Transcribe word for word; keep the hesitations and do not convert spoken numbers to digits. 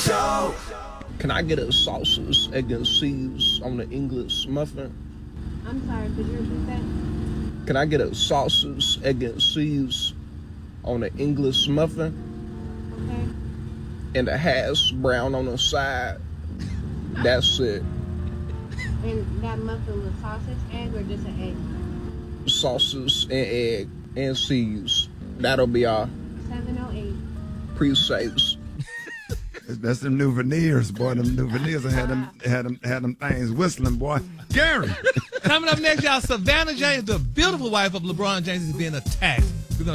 Show. Can I get a sausage, egg, and cheese on the English muffin? I'm sorry, could you repeat that? Can I get a sausage, egg, and cheese on the English muffin? Okay. And a hash brown on the side? That's it. And that muffin was sausage, egg, or just an egg? Sausage and egg and cheese. That'll be all. seven oh eight. Appreciate. That's them new veneers, boy. Them new veneers had them had them had them things whistling, boy. Gary. Coming up next, y'all, Savannah James, the beautiful wife of LeBron James, is being attacked